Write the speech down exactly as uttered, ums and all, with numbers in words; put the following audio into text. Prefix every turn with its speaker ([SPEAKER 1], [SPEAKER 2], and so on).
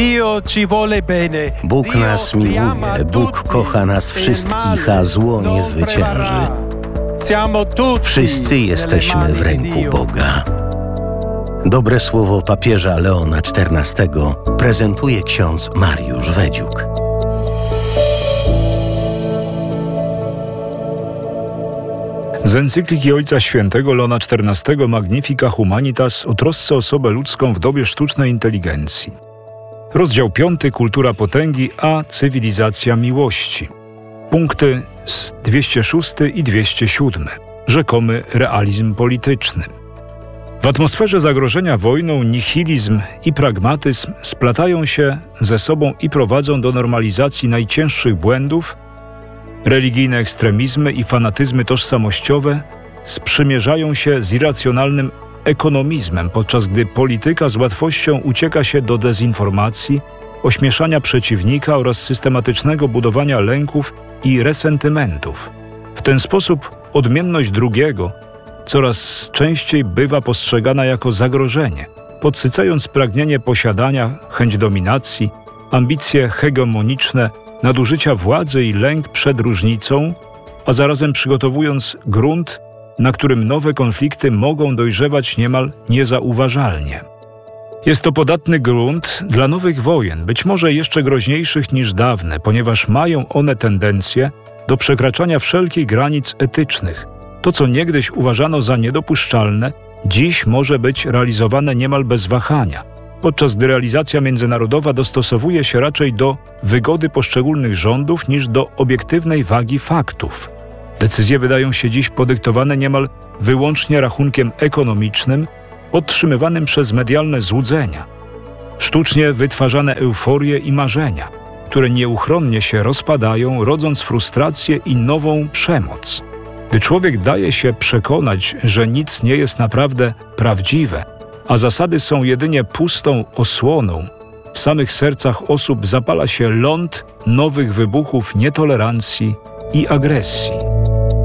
[SPEAKER 1] Bóg nas miłuje, Bóg kocha nas wszystkich, a zło nie zwycięży. Wszyscy jesteśmy w ręku Boga. Dobre słowo papieża Leona czternastego prezentuje ksiądz Mariusz Wedziuk.
[SPEAKER 2] Z encykliki Ojca Świętego Leona czternastego Magnifica Humanitas o trosce o osobę ludzką w dobie sztucznej inteligencji. Rozdział piąty. Kultura potęgi a cywilizacja miłości. Punkty z dwieście szósty i dwieście siódmy. Rzekomy realizm polityczny. W atmosferze zagrożenia wojną nihilizm i pragmatyzm splatają się ze sobą i prowadzą do normalizacji najcięższych błędów. Religijne ekstremizmy i fanatyzmy tożsamościowe sprzymierzają się z irracjonalnym ekonomizmem, podczas gdy polityka z łatwością ucieka się do dezinformacji, ośmieszania przeciwnika oraz systematycznego budowania lęków i resentymentów. W ten sposób odmienność drugiego coraz częściej bywa postrzegana jako zagrożenie, podsycając pragnienie posiadania, chęć dominacji, ambicje hegemoniczne, nadużycia władzy i lęk przed różnicą, a zarazem przygotowując grunt, na którym nowe konflikty mogą dojrzewać niemal niezauważalnie. Jest to podatny grunt dla nowych wojen, być może jeszcze groźniejszych niż dawne, ponieważ mają one tendencję do przekraczania wszelkich granic etycznych. To, co niegdyś uważano za niedopuszczalne, dziś może być realizowane niemal bez wahania, podczas gdy realizacja międzynarodowa dostosowuje się raczej do wygody poszczególnych rządów niż do obiektywnej wagi faktów. Decyzje wydają się dziś podyktowane niemal wyłącznie rachunkiem ekonomicznym, podtrzymywanym przez medialne złudzenia, sztucznie wytwarzane euforie i marzenia, które nieuchronnie się rozpadają, rodząc frustrację i nową przemoc. Gdy człowiek daje się przekonać, że nic nie jest naprawdę prawdziwe, a zasady są jedynie pustą osłoną, w samych sercach osób zapala się ląd nowych wybuchów nietolerancji i agresji.